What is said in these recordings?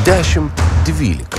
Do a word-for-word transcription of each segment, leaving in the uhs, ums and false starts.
dešimt dvylika.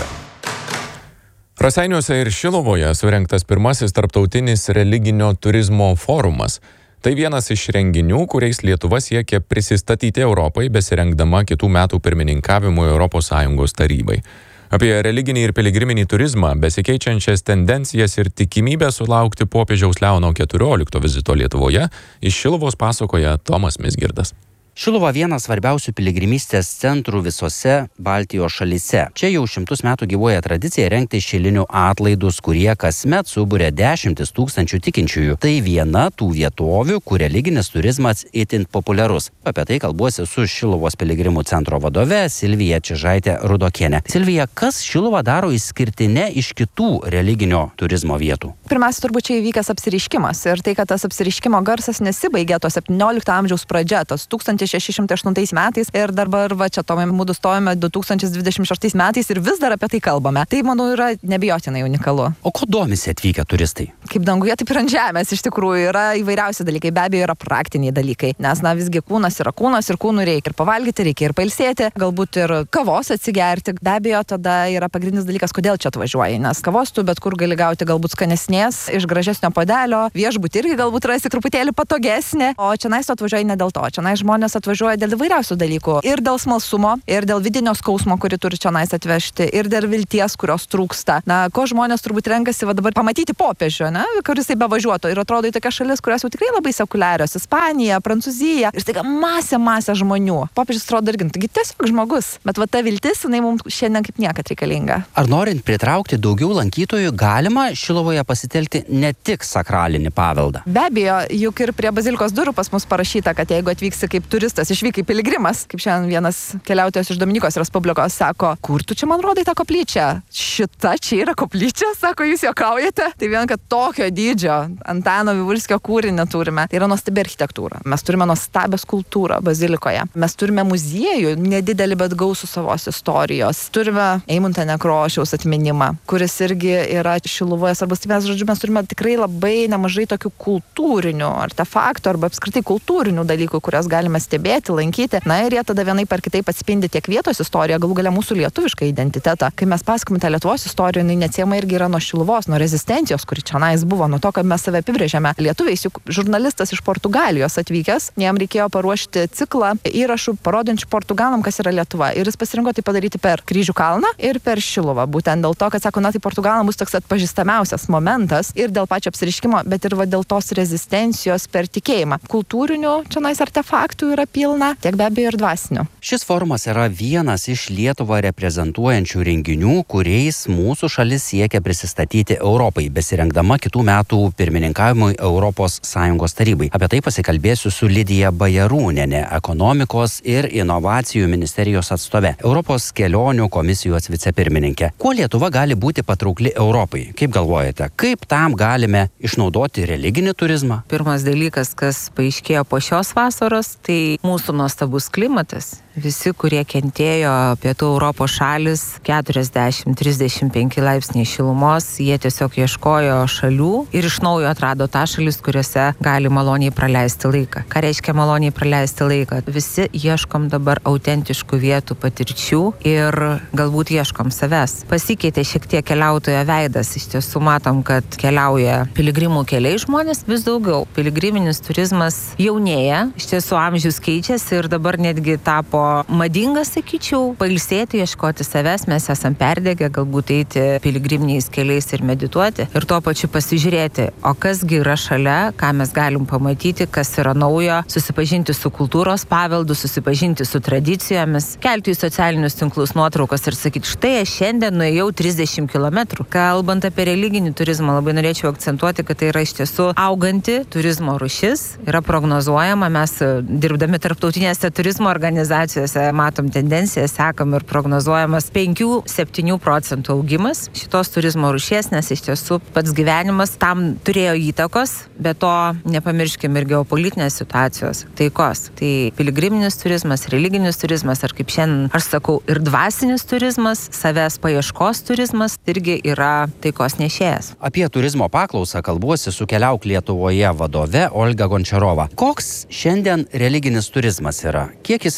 Raseiniuose ir Šilovoje surengtas pirmasis tarptautinis religinio turizmo forumas. Tai vienas iš renginių, kuriais Lietuva siekia prisistatyti Europai, besirengdama kitų metų pirmininkavimui Europos Sąjungos tarybai. Apie religinį ir piligriminį turizmą, besikeičiančias tendencijas ir tikimybę sulaukti popiežiaus Leono keturiolikto vizito Lietuvoje iš Šiluvos pasakoja Tomas Mizgirdas. Šiluva vienas svarbiausių piligrimystės centrų visose Baltijos šalyse. Čia jau šimtus metų gyvuoja tradicija rengti šilinių atlaidus, kurie kasmet suburia dešimtis tūkstančių tikinčiųjų. Tai viena tų vietovių, kur religinis turizmas itin populiarus. Apie tai kalbuosi su Šiluvos piligrimų centro vadove Silvija Čižaitė Rudokienė. Silvija, kas Šiluvą daro išskirtinę iš kitų religinio turizmo vietų? Pirmiausia, turbūt čia įvykęs apsireiškimas. Ir tai, kad tas apsireiškimo garsas nesibaigė to septyniolikto amžiaus pradžia, tos tūkstantis šeši šimtai aštuntais metais ir dabar va čia tomai mūdu stovime du tūkstančiai dvidešimt šeštais metais ir vis dar apie tai kalbame. Tai, manau, yra nebijotinai unikalu. O ko domisi atvykę turistai? Kaip danguje, taip ir ant žemės iš tikrųjų yra įvairiausi dalykai. Be abejo, yra praktiniai dalykai, nes, na, visgi kūnas yra kūnas ir kūnų reikia ir pavalgyti, reikia ir pailsėti, galbūt ir kavos atsigerti. Be abejo, tada yra pagrindinis dalykas, kodėl čia atvažiuoji, nes kavos tu bet kur gali gauti galbūt skanesnės, iš gražesnio puodelio, viešbutį irgi galbūt rasi truputėlį patogesnė, o čionais tu atvažiuoji ne dėl to. Čionais žmonės atvažiuoja dėl įvairiausių dalykų. Ir dėl smalsumo, ir dėl vidinio skausmo, kurį turi čionais atvežti, ir dėl vilties, kurios trūksta. Na, ko žmonės turbūt renkasi va dabar pamatyti popiežių, ne, kuris tai bevažiuotų. Ir atrodo į tokias šalis, kurios jau tikrai labai sekuliarios. Ispanija, Prancūzija. Ir staiga masė, masė žmonių. Popiežius atrodo irgi, taigi tiesiog žmogus. Bet va ta viltis, jinai mums šiandien kaip niekad reikalinga. Ar norint pritraukti daugiau lankytojų, galima Šilovoje pasitelkti ne tik sakralinį paveldą? Be abejo, juk ir prie bazilikos durų pas mus parašyta, kad jeigu atvyksi kaip turistas, išvykai piligrimas, kaip šiandien vienas keliautojas iš Dominikos Respublikos sako, kur tu čia man rodai tą koplyčią? Šita čia yra koplyčia, sako, jūs juokaujate. Tai vien, kad tokio dydžio Antano Vivulskio kūrinį turime. Tai yra nuostabi architektūra. Mes turime nuostabią skulptūrą bazilikoje. Mes turime muziejų, nedidelį, bet gausų savos istorijos. Turime Eimunto Nekrošiaus atminimą, kuris irgi yra Šiluvoje svarbus. Tai mes, žodžiu, mes turime tikrai labai nemažai tokių kultūrinių artefaktų arba apskritai kultūrinių dalykų, kurias galime stebėti, lankyti. Na ir jie tada vienaip ar kitaip atspindi tiek vietos istoriją, galų galia mūsų lietuvišką identitetą. Kai mes pasakome tą Lietuvos istoriją, jinai neatsiejama irgi yra nuo Šiluvos, nuo rezistencijos, kuri čionais buvo, nuo to, kad mes save apibrėžėme lietuviais. Juk žurnalistas iš Portugalijos atvykęs, jam reikėjo paruošti ciklą įrašų parodančių Portugalam, kas yra Lietuva. Ir jis pasirinko tai padaryti per Kryžių kalną ir per Šiluvą. Būtent dėl to, kad sako, na tai Portugalam bus toks atpažįstamiausias momentas ir dėl pačio apsireiškimo, bet ir va dėl tos rezistencijos per tikėjimą. Kultūrinių čionais artefaktų yra pilna, tiek be abejo ir dvasinių. Šis forumas yra vienas iš Lietuvą reprezentuojančių renginių, kuriais mūsų šalis siekia prisistatyti Europai, besirengdama kitų metų pirmininkavimui Europos Sąjungos tarybai. Apie tai pasikalbėsiu su Lidija Bajarūnienė, ekonomikos ir inovacijų ministerijos atstove, Europos kelionių komisijos vicepirmininkė. Kuo Lietuva gali būti patraukli Europai? Kaip galvojate, kaip tam galime išnaudoti religinį turizmą? Pirmas dalykas, kas paaiškėjo po šios vasaros, tai mūsų nuostabus klimatas. Visi, kurie kentėjo pietų Europos šalis, keturiasdešimt trisdešimt penki laipsniai šilumos, jie tiesiog ieškojo šalių ir iš naujo atrado tą šalis, kuriuose gali maloniai praleisti laiką. Ką reiškia maloniai praleisti laiką? Visi ieškom dabar autentiškų vietų, patirčių ir galbūt ieškom savęs. Pasikeitė šiek tiek keliautojo veidas. Iš tiesų matom, kad keliauja piligrimų keliai žmonės vis daugiau. Piligriminis turizmas jaunėja, iš tiesų amžius keičiasi ir dabar netgi tapo madingas, sakyčiau, pailsėti, ieškoti savęs. Mes esam perdegę, galbūt eiti piligriminiais keliais ir medituoti ir tuo pačiu pasižiūrėti, o kasgi yra šalia, ką mes galim pamatyti, kas yra naujo, susipažinti su kultūros paveldu, susipažinti su tradicijomis, kelti į socialinius tinklus nuotraukas ir sakyti, štai aš šiandien nuėjau trisdešimt kilometrų. Kalbant apie religinį turizmą, labai norėčiau akcentuoti, kad tai yra iš tiesų auganti turizmo rūšis, yra prognozuojama, mes dirbdami tarptautinėse turizmo organizacijose matom tendenciją, sekam ir prognozuojamas penkių septynių procentų augimas šitos turizmo rūšies, nes iš tiesų pats gyvenimas tam turėjo įtakos, bet to nepamirškim ir geopolitinės situacijos, taikos. Tai piligriminis turizmas, religinis turizmas, ar kaip šiandien aš sakau, ir dvasinis turizmas, savęs paieškos turizmas irgi yra taikos nešėjas. Apie turizmo paklausą kalbuosi su Keliauk Lietuvoje vadove Olga Gončarova. Koks šiandien religinis turizmas yra? Kiek jis yra populiarus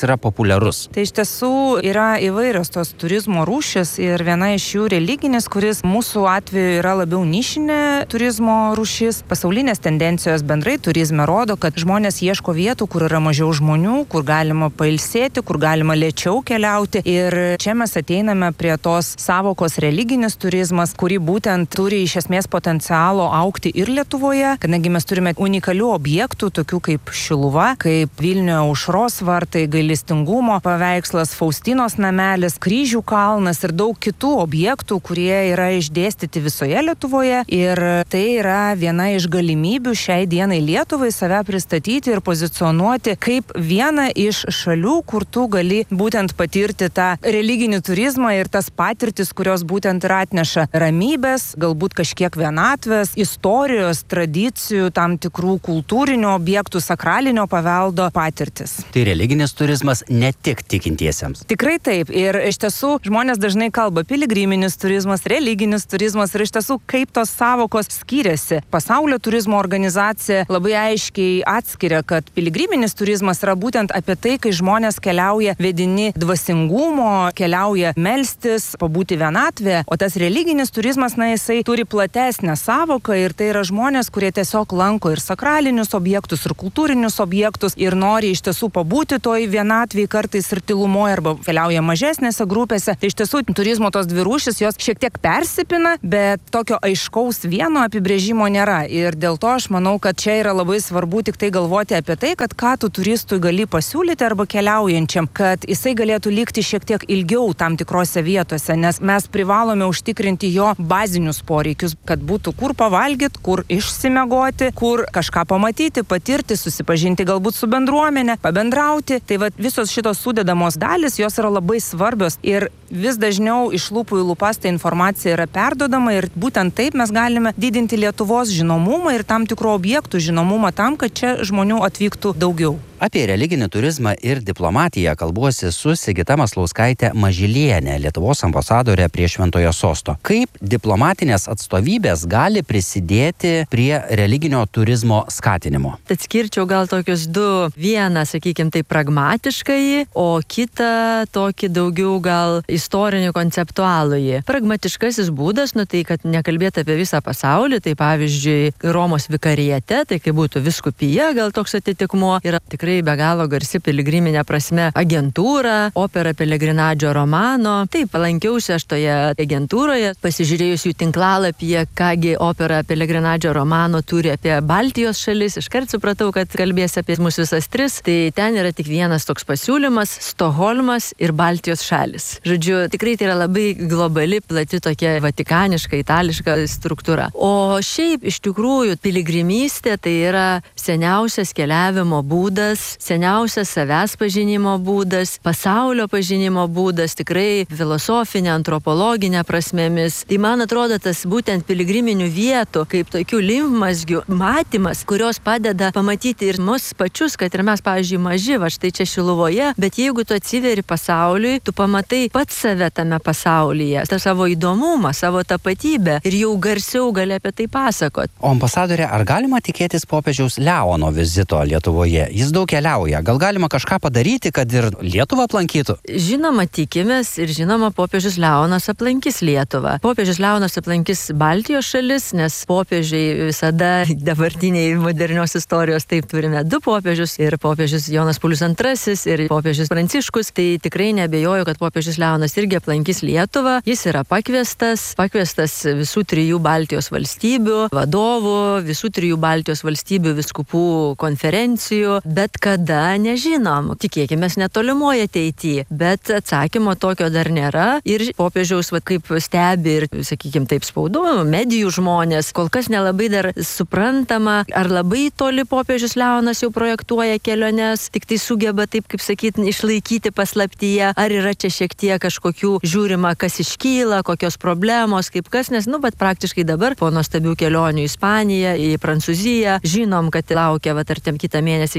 populiarus? Tai iš tiesų yra įvairios tos turizmo rūšis ir viena iš jų religinis, kuris mūsų atveju yra labiau nišinė turizmo rūšis. Pasaulinės tendencijos bendrai turizme rodo, kad žmonės ieško vietų, kur yra mažiau žmonių, kur galima pailsėti, kur galima lėčiau keliauti. Ir čia mes ateiname prie tos savokos religinis turizmas, kuri būtent turi iš esmės potencialo augti ir Lietuvoje, kadangi mes turime unikalių objektų, tokių kaip Šiluva, kaip Vilniuje Aušros vartai, gailestingumo paveikslas, Faustinos namelis, Kryžių kalnas ir daug kitų objektų, kurie yra išdėstyti visoje Lietuvoje. Ir tai yra viena iš galimybių šiai dienai Lietuvai save pristatyti ir pozicionuoti kaip vieną iš šalių, kur tu gali būtent patirti tą religinį turizmą ir tas patirtis, kurios būtent ir atneša ramybės, galbūt kažkiek vienatvės, istorijos, tradicijų, tam tikrų kultūrinių objektų, sakralinio paveldo patirtis. Tai religinis turizmas ne tik tikintiesiems. Tikrai taip. Ir iš tiesų žmonės dažnai kalba piligriminis turizmas, religinis turizmas ir iš tiesų kaip tos savokos skiriasi. Pasaulio turizmo organizacija labai aiškiai atskiria, kad piligriminis turizmas yra būtent apie tai, kai žmonės keliauja vedini dvasingumo, keliauja melstis, pabūti vienatvėje, o tas religinis turizmas, na, jisai turi platesnę savoką ir tai yra žmonės, kurie tiesiog lanko ir sakralinius objektus, ir kultūrinius objektus ir nori iš tiesų pabūti toj vienatvėje, kartais ir tylumoje arba keliauja mažesnėse grupėse. Tai iš tiesų turizmo tos dvi rūšis, jos šiek tiek persipina, bet tokio aiškaus vieno apibrėžimo nėra. Ir dėl to aš manau, kad čia yra labai svarbu tik tai galvoti apie tai, kad ką tu turistui gali pasiūlyti arba keliaujančiam, kad jisai galėtų likti šiek tiek ilgiau tam tikrose vietose, nes mes privalome užtikrinti jo bazinius poreikius, kad būtų kur pavalgyti, kur išsimegoti, kur kažką pamatyti, patirti, susipažinti galbūt su bendruomenė, pabendrauti. Tai va visos šitos sudedamos dalis, jos yra labai svarbios ir vis dažniau iš lūpų į lūpas ta informacija yra perdodama ir būtent taip mes galime didinti Lietuvos žinomumą ir tam tikrų objektų žinomumą tam, kad čia žmonių atvyktų daugiau. Apie religinį turizmą ir diplomatiją kalbuosi su Sigita Maslauskaitė Mažylienė, Lietuvos ambasadorė prie Šventojo Sosto. Kaip diplomatinės atstovybės gali prisidėti prie religinio turizmo skatinimo? Atskirčiau gal tokius du. Vieną, sakykime, tai pragmatiškai, o kitą tokį daugiau gal istorinį konceptualųjį. Pragmatiškasis būdas, nu tai, kad nekalbėti apie visą pasaulį, tai pavyzdžiui, Romos vikarijate, tai kaip būtų viskupija, gal toks atitikmuo, yra tikrai be galo garsi piligriminė prasme agentūra, opera Pellegrinadžio Romano. Taip, palankiausi aš toje agentūroje, pasižiūrėjus jų tinklalapyje, kągi opera Pellegrinadžio Romano turi apie Baltijos šalis, iškart supratau, kad kalbės apie mus visas tris, tai ten yra tik vienas toks pasiūlymas - Stokholmas ir Baltijos šalis. Žodžiu, tikrai tai yra labai globali, plati tokia vatikaniška, itališka struktūra. O šiaip iš tikrųjų piligrimystė tai yra seniausias keliavimo būdas, seniausias savęs pažinimo būdas, pasaulio pažinimo būdas, tikrai filosofinė, antropologinė prasmėmis. Tai man atrodo tas būtent piligriminių vietų, kaip tokių limfmazgių matymas, kurios padeda pamatyti ir mus pačius, kad ir mes, pavyzdžiui, maži, va štai čia Šiluvoje, bet jeigu tu atsiveri pasauliui, tu pamatai pats save tame pasaulyje, tą savo įdomumą, savo tapatybę ir jau garsiau gali apie tai pasakot. O ambasadorė, ar galima tikėtis popiežiaus Leono vizito Lietuvoje? Jis daug keliauja. Gal galima kažką padaryti, kad ir Lietuvą aplankytų? Žinoma, tikimės ir žinoma, popiežius Leonas aplankys Lietuvą. Popiežius Leonas aplankys Baltijos šalis, nes popiežiai visada dabartiniai modernios istorijos, taip turime du popiežius, ir popiežius Jonas Paulius antrasis, ir popiežius Pranciškus. Tai tikrai neabejoju, kad popiežius Leonas irgi aplankys Lietuvą. Jis yra pakviestas, pakviestas visų trijų Baltijos valstybių vadovų, visų trijų Baltijos valstybių vyskupų konferencijų, bet kada nežinom. Tikėkime netolimoje ateityje, bet atsakymo tokio dar nėra. Ir popiežiaus, va, kaip stebi ir, sakykime, taip spaudu, medijų žmonės, kol kas nelabai dar suprantama, ar labai toli popiežius Leonas jau projektuoja keliones, tik tai sugeba, taip kaip sakyti, išlaikyti paslaptyje, ar yra čia šiek tiek kažkokių žiūrima, kas iškyla, kokios problemos, kaip kas, nes, nu, bet praktiškai dabar po nuostabių kelionių į Ispaniją, į Prancūziją, žinom, kad laukia, va, tarkim, kitą mėnesį kelionė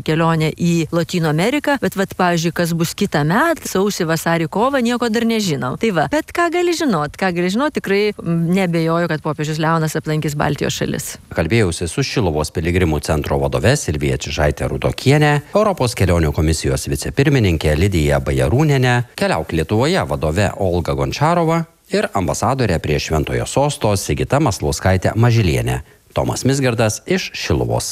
kelionė į Lotynų Ameriką, bet, vat, pavyzdžiui, kas bus kitą metą, sausį, vasarį, kovą, nieko dar nežinau. Tai va, bet ką gali žinot, ką gali žinot, tikrai nebejoju, kad popiežius Leonas aplankys Baltijos šalis. Kalbėjausi su Šiluvos piligrimų centro vadove Silvija Čižaitė Rudokienė, Europos kelionių komisijos vicepirmininkė Lidija Bajarūnienė, Keliauk Lietuvoje vadove Olga Gončarova ir ambasadorė prie Šventojo sosto Sigita Maslauskaitė Mažylienė. Tomas Misgardas iš Šiluvos.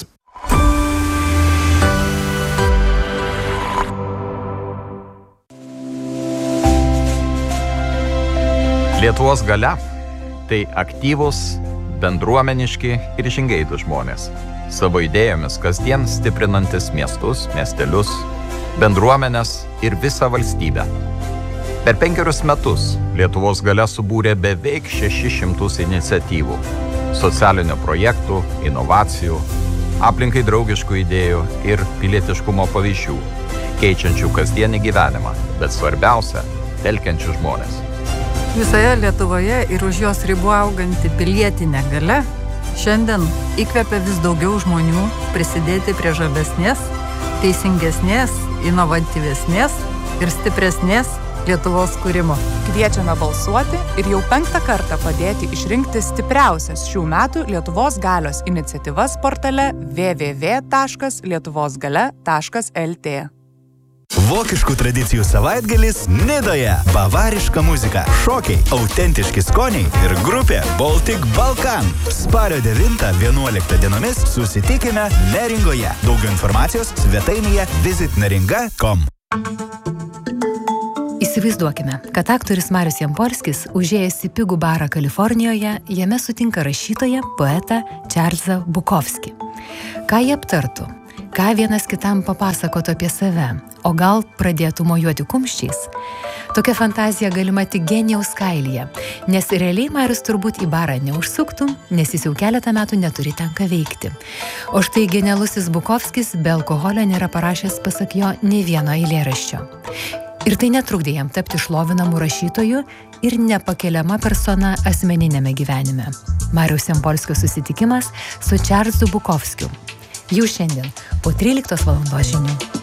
Lietuvos galia – tai aktyvūs, bendruomeniški ir žingeidūs žmonės, savo idėjomis kasdien stiprinantis miestus, miestelius, bendruomenės ir visą valstybę. Per penkerius metus Lietuvos galia subūrė beveik šešis šimtus iniciatyvų, socialinių projektų, inovacijų, aplinkai draugiškų idėjų ir pilietiškumo pavyzdžių, keičiančių kasdienį gyvenimą, bet svarbiausia – telkiančių žmonės. Visoje Lietuvoje ir už jos ribų auganti pilietinė galia šiandien įkvepia vis daugiau žmonių prisidėti prie žalesnės, teisingesnės, inovatyvesnės ir stipresnės Lietuvos kūrimo. Kviečiame balsuoti ir jau penktą kartą padėti išrinkti stipriausias šių metų Lietuvos galios iniciatyvas portale w w w taškas lietuvos galia taškas l t. Vokiškų tradicijų savaitgalis Nidoje. Bavariška muzika, šokiai, autentiški skoniai ir grupė Baltic Balkan. Spalio devintą vienuoliktą dienomis susitikime Neringoje. Daugiau informacijos svetainėje visit neringa taškas com. Įsivaizduokime, kad aktorius Marius Jampolskis, užėjęs į pigų barą Kalifornijoje, jame sutinka rašytoją, poetą Čarlzą Bukovskį. Ką jie aptartų? Ką vienas kitam papasakotų apie save, o gal pradėtų mojuoti kumščiais? Tokia fantazija galima tik genijaus kailyje, nes realiai Marius turbūt į barą neužsuktų, nes jis jau keletą metų neturi ten ką veikti. O štai genialusis Bukovskis be alkoholio nėra parašęs, pasak jo, nei vieno eilėraščio. Ir tai netrukdė jam tapti šlovinamu rašytoju ir nepakeliama persona asmeninėme gyvenime. Mariaus Jampolskio susitikimas su Čarlzu Bukovskiu. Jau šiandien po tryliktos valandos žinių.